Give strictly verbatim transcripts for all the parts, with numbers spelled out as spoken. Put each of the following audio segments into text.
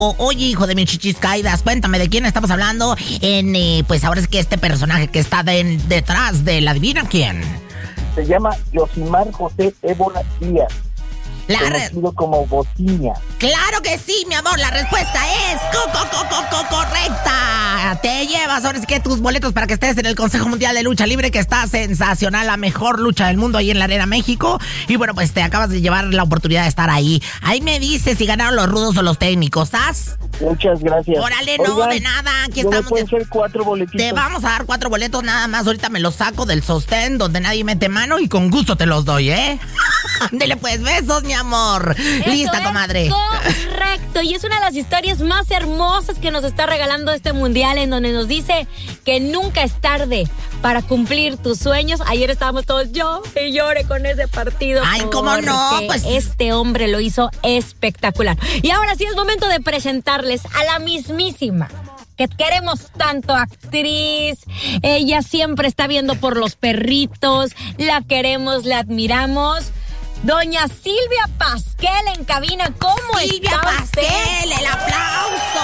O, oye, hijo de mis chichiscaidas, cuéntame de quién estamos hablando. En, eh, pues ahora es que este personaje que está de, detrás de la adivina quién. Se llama Yosimar José Ébola Díaz, La conocido re- como Bociña. Claro que sí, mi amor, la respuesta es co co co co co correcta. Te llevas ahora sí que tus boletos para que estés en el Consejo Mundial de Lucha Libre, que está sensacional, la mejor lucha del mundo ahí en la Arena México. Y bueno, pues te acabas de llevar la oportunidad de estar ahí. Ahí me dices si ganaron los rudos o los técnicos, ¿estás? Muchas gracias. Órale, no, Oigan, de nada, aquí ¿no me estamos. pueden ser cuatro boletitos? Te vamos a dar cuatro boletos nada más. Ahorita me los saco del sostén donde nadie mete mano y con gusto te los doy, ¿eh? Dele pues besos, mi amor. Eso Lista, es comadre. Correcto, y es una de las historias más hermosas que nos está regalando este mundial, en donde nos dice que nunca es tarde para cumplir tus sueños. Ayer estábamos todos yo y lloré con ese partido. Ay, ¿cómo no? porque Pues este hombre lo hizo espectacular. Y ahora sí es momento de presentarles a la mismísima que queremos tanto, actriz. Ella siempre está viendo por los perritos. La queremos, la admiramos. Doña Silvia Pasquel en cabina. ¿Cómo Silvia está Pasquel, usted? el aplauso.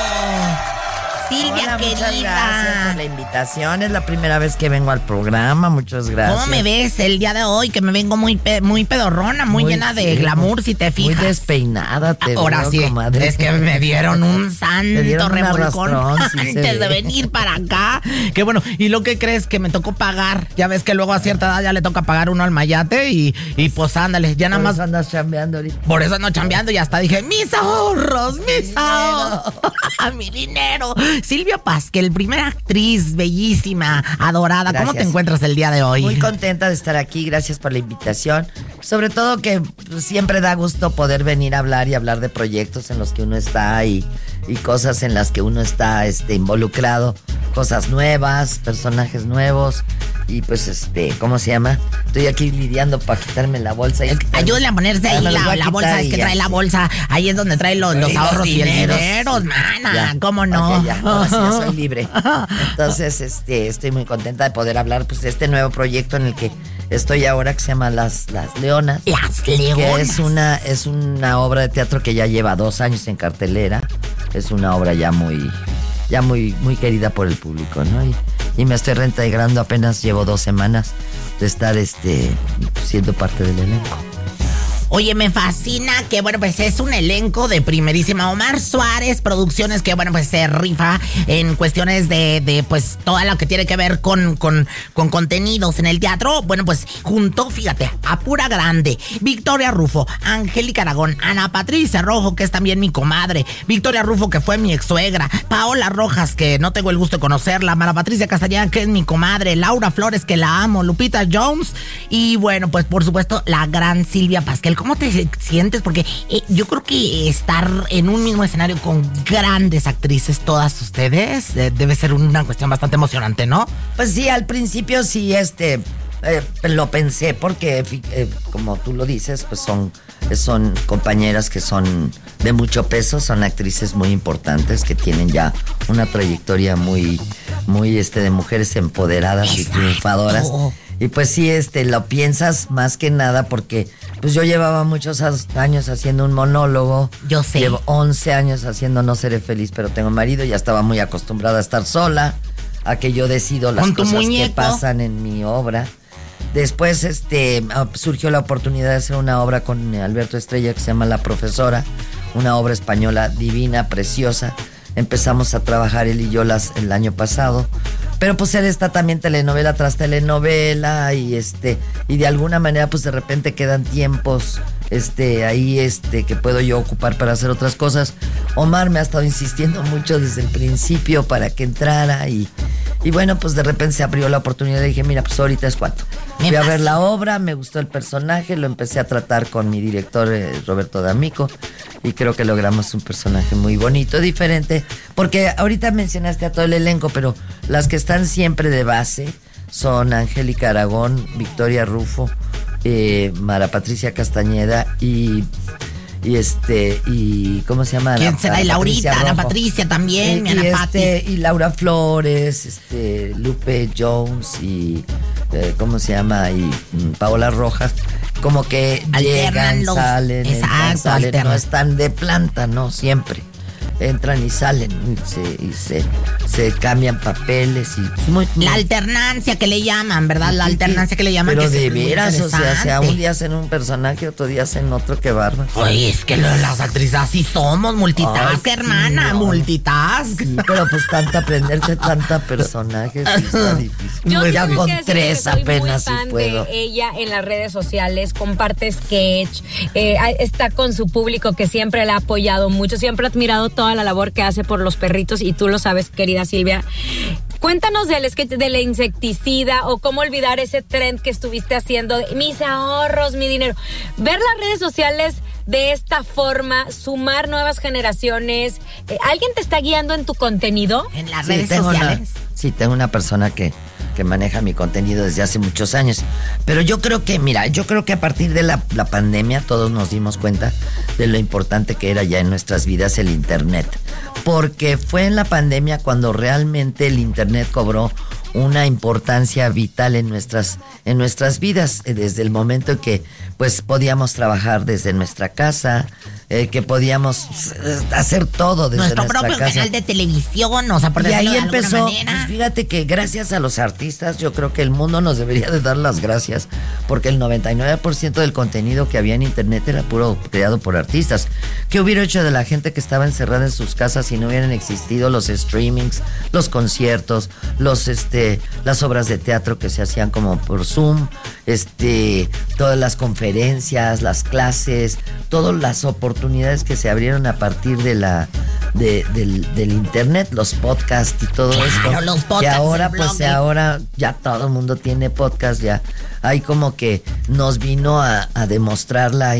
Silvia, Hola, querida. muchas gracias por la invitación. Es la primera vez que vengo al programa. Muchas gracias. ¿Cómo me ves el día de hoy? Que me vengo muy pe- muy pedorrona, muy, Muy llena de sí, glamour, muy- si te Muy fijas. despeinada, te Ahora veo, sí, comadre. es que me dieron un santo dieron un revolcón arrastrón, sí se antes de ve. venir para acá. Que bueno, ¿y lo que crees? Que me tocó pagar. Ya ves que luego a cierta edad ya le toca pagar uno al mayate y, y pues ándale, ya nada Por más. eso andas chambeando ahorita. Por eso ando chambeando y hasta dije, mis ahorros, mis ahorros, mi dinero. Silvia Pasquel, primera actriz, bellísima, adorada. ¿Cómo te Gracias. encuentras el día de hoy? Muy contenta de estar aquí, gracias por la invitación. Sobre todo que pues, siempre da gusto poder venir a hablar y hablar de proyectos en los que uno está y, y cosas en las que uno está este, involucrado, cosas nuevas, personajes nuevos y pues este, ¿cómo se llama? Estoy aquí lidiando para quitarme la bolsa. Y Ayúdenle a ponerse ahí Ah, me los voy la, a la quitar bolsa, es y que ya, trae la sí. bolsa, ahí es donde trae los, los Y los ahorros y el dineros. dinero, mana, Ya. ¿cómo no? Ok, ya, ahora sí ya soy libre. Entonces, este, estoy muy contenta de poder hablar pues, de este nuevo proyecto en el que estoy ahora, que se llama Las, Las Leonas. Las Que leonas. es una, es una obra de teatro que ya lleva dos años en cartelera. Es una obra ya muy, ya muy, muy querida por el público, ¿no? Y, y me estoy reintegrando, apenas llevo dos semanas de estar este, siendo parte del elenco. Oye, me fascina que, bueno, pues es un elenco de primerísima. Omar Suárez Producciones, que, bueno, pues se rifa en cuestiones de, de pues, todo lo que tiene que ver con, con, con contenidos en el teatro. Bueno, pues junto, fíjate, a Pura Grande, Victoria Rufo, Angélica Aragón, Ana Patricia Rojo, que es también mi comadre, Victoria Rufo, que fue mi ex suegra, Paola Rojas, que no tengo el gusto de conocerla, Mara Patricia Castellán, que es mi comadre, Laura Flores, que la amo, Lupita Jones, y bueno, pues por supuesto, la gran Silvia Pasquel. ¿Cómo te sientes? Porque eh, yo creo que estar en un mismo escenario con grandes actrices, todas ustedes, eh, debe ser una cuestión bastante emocionante, ¿no? Pues sí, al principio sí, este, eh, lo pensé porque, eh, como tú lo dices, pues son, son compañeras que son de mucho peso, son actrices muy importantes que tienen ya una trayectoria muy, muy, este, de mujeres empoderadas y triunfadoras. Y pues sí, este, lo piensas más que nada porque pues yo llevaba muchos años haciendo un monólogo. Yo sé. Llevo once años haciendo No Seré Feliz, pero tengo marido. Ya estaba muy acostumbrada a estar sola, a que yo decido las Con tu cosas muñeco. que pasan en mi obra. Después este, surgió la oportunidad de hacer una obra con Alberto Estrella que se llama La Profesora, una obra española divina, preciosa. Empezamos a trabajar él y yo las, el año pasado. Pero pues él está también telenovela tras telenovela y este y de alguna manera pues de repente quedan tiempos este ahí este que puedo yo ocupar para hacer otras cosas. Omar me ha estado insistiendo mucho desde el principio para que entrara y y bueno, pues de repente se abrió la oportunidad y le dije, mira, pues ahorita es cuando. Fui a ver la obra, me gustó el personaje, lo empecé a tratar con mi director eh, Roberto D'Amico y creo que logramos un personaje muy bonito, diferente, porque ahorita mencionaste a todo el elenco, pero las que están siempre de base son Angélica Aragón, Victoria Rufo, eh, Mara Patricia Castañeda y... Y este, y ¿cómo se llama? ¿Quién Ana- será? Ana Y Laurita, Patricia Ana Rojo. Patricia también, Y, mi y Ana este, Pati. y Laura Flores, este, Lupe Jones y eh, ¿cómo se llama? Y mm, Paola Rojas, como que Alternan llegan, los- salen, exacto, entran, salen, alternan. no están de planta, no, siempre. entran y salen y se, y se, se cambian papeles y muy, muy, la alternancia que le llaman, ¿verdad? La sí, alternancia que le llaman. pero que de es muy veras, o sea, sea un interesante. día hacen un personaje, otro día hacen otro, qué bárbaro. Oye, es que lo- las actrices así somos, multitask, Ay, sí, hermana, no. multitask. Sí, pero pues tanta aprenderte tanta personajes sí está difícil. Yo ya tengo con que decir tres que soy apenas muy sí fan puedo. de ella en las redes sociales, comparte sketch, eh, está con su público que siempre la ha apoyado mucho, siempre ha admirado toda la labor que hace por los perritos y tú lo sabes, querida Silvia. Cuéntanos del sketch de la insecticida o cómo olvidar ese trend que estuviste haciendo, de mis ahorros, mi dinero. Ver las redes sociales de esta forma, sumar nuevas generaciones. Eh, ¿Alguien te está guiando en tu contenido? En las Sí, redes tengo una, sociales. sí, tengo una persona que, que maneja mi contenido desde hace muchos años. Pero yo creo que, mira, yo creo que a partir de la, la pandemia todos nos dimos cuenta de lo importante que era ya en nuestras vidas el internet. Porque fue en la pandemia cuando realmente el internet cobró una importancia vital en nuestras, en nuestras vidas, eh, desde el momento en que pues podíamos trabajar desde nuestra casa, eh, que podíamos eh, hacer todo desde Nuestro nuestra propio casa. canal de televisión, o sea, por Y ahí decirlo de alguna empezó, manera. pues fíjate que gracias a los artistas, yo creo que el mundo nos debería de dar las gracias, porque el noventa y nueve por ciento del contenido que había en internet era puro creado por artistas. ¿Qué hubiera hecho de la gente que estaba encerrada en sus casas si no hubieran existido los streamings, los conciertos, los este, las obras de teatro que se hacían como por Zoom, este, todas las conferencias, las clases, todas las oportunidades que se abrieron a partir de la de, del, del internet, los podcasts y todo Claro, esto. los podcasts, que ahora, el pues blog, ahora ya todo el mundo tiene podcast, ya hay como que nos vino a, a demostrar la,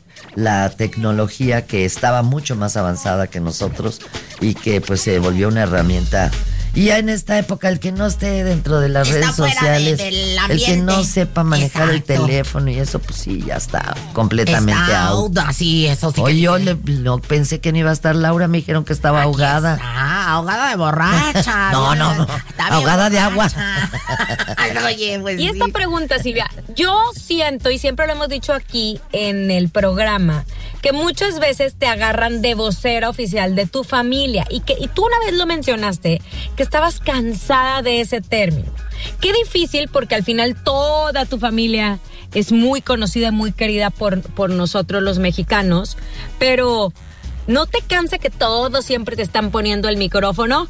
la tecnología que estaba mucho más avanzada que nosotros y que pues se volvió una herramienta. Y ya en esta época, el que no esté dentro de las Está redes fuera de- sociales, del el que no ambiente. sepa manejar Exacto. el teléfono y eso, pues sí, ya está completamente Está out. out, así, eso sí. Oye, que- yo le, no pensé que no iba a estar Laura, me dijeron que estaba Aquí ahogada. está, ahogada de borracha. No, no, no, Está bien ahogada de agua. borracha. Oye, pues Y esta sí. pregunta, Silvia, yo siento, y siempre lo hemos dicho aquí en el programa, que muchas veces te agarran de vocera oficial de tu familia y que y tú una vez lo mencionaste, que estabas cansada de ese término. Qué difícil porque al final toda tu familia es muy conocida, muy querida por, por nosotros los mexicanos, pero ¿no te cansa que todos siempre te están poniendo el micrófono?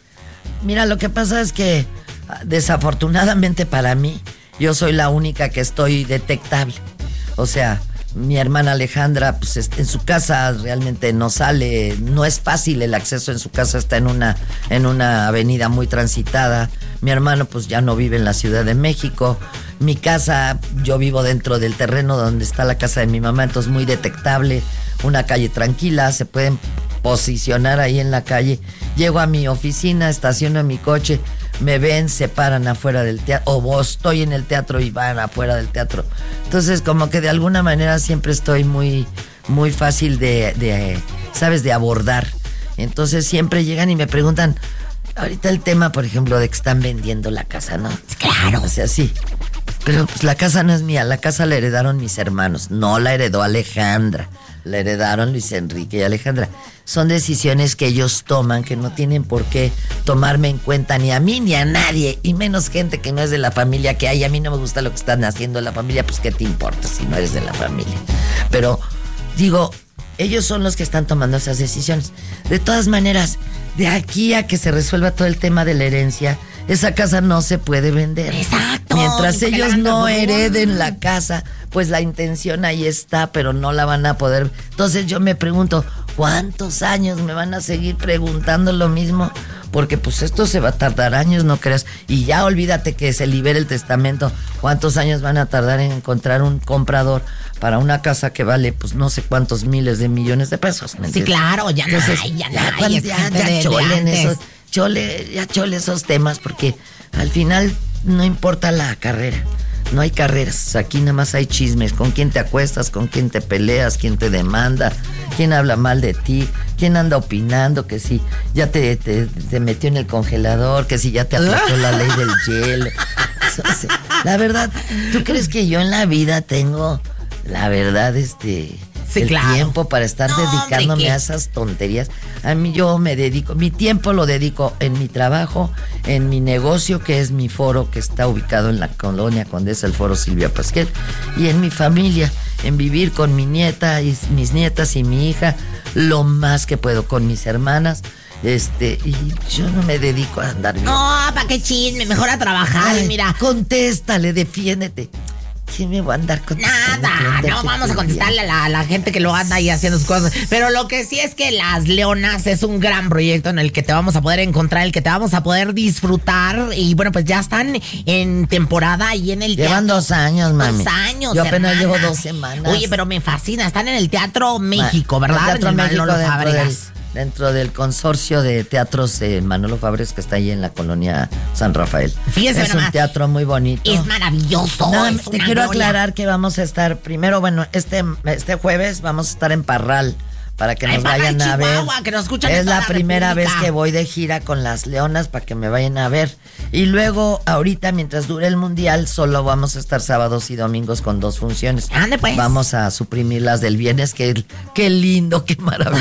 Mira, lo que pasa es que desafortunadamente para mí, yo soy la única que estoy detectable. O sea, mi hermana Alejandra, pues en su casa realmente no sale, no es fácil el acceso en su casa, está en una, en una avenida muy transitada. Mi hermano pues ya no vive en la Ciudad de México. Mi casa, yo vivo dentro del terreno donde está la casa de mi mamá, entonces muy detectable, una calle tranquila, se pueden posicionar ahí en la calle. Llego a mi oficina, estaciono mi coche, me ven, se paran afuera del teatro, o estoy en el teatro y van afuera del teatro. Entonces, como que de alguna manera siempre estoy muy, muy fácil de, de, ¿sabes?, de abordar. Entonces siempre llegan y me preguntan, ahorita el tema, por ejemplo, de que están vendiendo la casa, ¿no? Claro. O sea, sí. Pero pues la casa no es mía, la casa la heredaron mis hermanos, no la heredó Alejandra, la heredaron Luis Enrique y Alejandra. Son decisiones que ellos toman, que no tienen por qué tomarme en cuenta ni a mí ni a nadie, y menos gente que no es de la familia, que hay, a mí no me gusta lo que están haciendo en la familia, pues qué te importa si no eres de la familia. Pero digo, ellos son los que están tomando esas decisiones. De todas maneras, de aquí a que se resuelva todo el tema de la herencia, esa casa no se puede vender. Exacto. Mientras Porque la ellos van a no robar. hereden la casa, pues la intención ahí está, pero no la van a poder. Entonces yo me pregunto, ¿cuántos años me van a seguir preguntando lo mismo? Porque pues esto se va a tardar años, ¿no creas? Y ya olvídate que se libere el testamento. ¿Cuántos años van a tardar en encontrar un comprador para una casa que vale pues no sé cuántos miles de millones de pesos? ¿me Sí, entiendes? claro, ya no Entonces, hay, ya no ya, hay, cuando- es ya, gente ya de- de cholen antes. esos, chole, ya chole esos temas, porque al final no importa la carrera. No hay carreras, aquí nada más hay chismes. ¿Con quién te acuestas? ¿Con quién te peleas? ¿Quién te demanda? ¿Quién habla mal de ti? ¿Quién anda opinando que si ya te, te, te metió en el congelador? Que si ya te aplicó la ley del hielo. O sea, la verdad, ¿tú crees que yo en la vida tengo, la verdad, este... Sí, el claro. tiempo para estar No, dedicándome hombre, ¿qué? a esas tonterías. A mí yo me dedico, mi tiempo lo dedico en mi trabajo, en mi negocio, que es mi foro, que está ubicado en la colonia Condesa, el foro Silvia Pasquel, y en mi familia, en vivir con mi nieta y mis nietas y mi hija lo más que puedo, con mis hermanas. Este, y yo no me dedico a andar bien. No, ¿para qué chisme? Mejor a trabajar, Ay, mira. Contéstale, defiéndete. ¿Quién me va a andar contestando? Nada, no vamos a contestarle a la, a la gente que lo anda ahí haciendo sus cosas. Pero lo que sí es que Las Leonas es un gran proyecto en el que te vamos a poder encontrar, el que te vamos a poder disfrutar. Y bueno, pues ya están en temporada y en el Llevan teatro. dos años, mami. Dos años, Yo apenas hermana. llevo dos semanas. Oye, pero me fascina. Están en el Teatro México, Ma- ¿verdad? el Teatro En el México Manolo dentro del, Fábregas. dentro del consorcio de teatros de Manolo Fábregas, que está ahí en la colonia San Rafael. Fíjese es nomás. un teatro muy bonito. Es maravilloso. No, es te una quiero gloria. aclarar que vamos a estar primero, bueno, este, este jueves vamos a estar en Parral para que Ay, nos Parral, vayan a ver. Chihuahua, que nos escuchan en Es toda la la primera vez República. que voy de gira con Las Leonas para que me vayan a ver. Y luego, ahorita, mientras dure el mundial, solo vamos a estar sábados y domingos con dos funciones. Ande, pues. Vamos a suprimir las del viernes, que qué lindo, qué maravilla.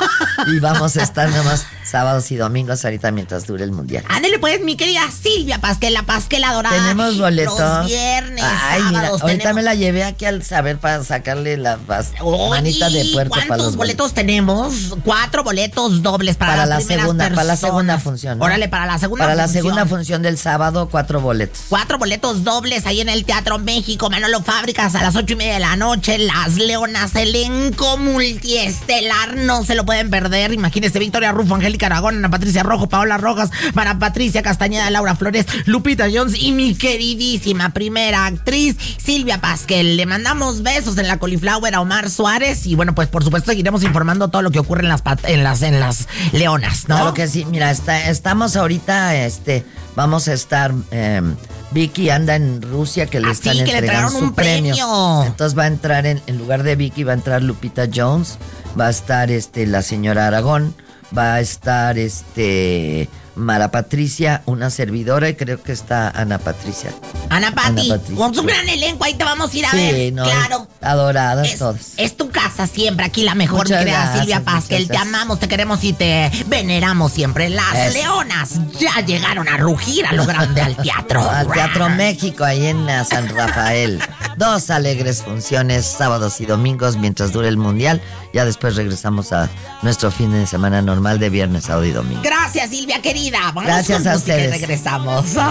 Y vamos a estar nomás sábados y domingos ahorita mientras dure el mundial. Ándele pues, mi querida Silvia Pasquel, la Pasquela Dorada. Tenemos boletos. Los viernes, Ay, mira, sábados. ahorita tenemos... me la llevé aquí al saber para sacarle la pas- Oye, manita de puerco para ¿cuántos los boletos tenemos? Cuatro boletos dobles para, Para las la primeras segunda, para la personas. segunda función, ¿no? Órale, para la segunda Para la función. segunda función del sábado, cuatro boletos. Cuatro boletos dobles ahí en el Teatro México, Manolo Fábregas, a las ocho y media de la noche. Las Leonas, elenco multiestelar, no se lo pueden perder. Imagínense, Victoria Rufo, Angélica Aragón, Ana Patricia Rojo, Paola Rojas, Ana Patricia Castañeda, Laura Flores, Lupita Jones y mi queridísima primera actriz, Silvia Pasquel. Le mandamos besos en la cauliflower a Omar Suárez y bueno, pues por supuesto seguiremos informando todo lo que ocurre en las pat- en las en las Leonas, ¿no? Claro que sí, mira, está, estamos ahorita, este, vamos a estar, eh, Vicky anda en Rusia, que le Ah, están sí, que le entregando entregaron su un premio. Entonces va a entrar, en, en lugar de Vicky, va a entrar Lupita Jones, va a estar, este, la señora Aragón, va a estar, este, Mara Patricia, una servidora, y creo que está Ana Patricia. Ana Pati, Ana Patricia. con su gran elenco, ahí te vamos a ir a Sí, ver. no, Claro. adoradas Es, todas. es tu casa siempre, aquí la mejor, Muchas mi querida gracias, Silvia muchas Pasquel. Te gracias. amamos, te queremos y te veneramos siempre. Las Eso. Leonas ya llegaron a rugir a lo grande al teatro. Al Teatro México, ahí en la San Rafael. Dos alegres funciones, sábados y domingos, mientras dure el mundial. Ya después regresamos a nuestro fin de semana normal de viernes, sábado y domingo. Gracias, Silvia querida. Vamos Gracias a juntos y que ustedes. regresamos.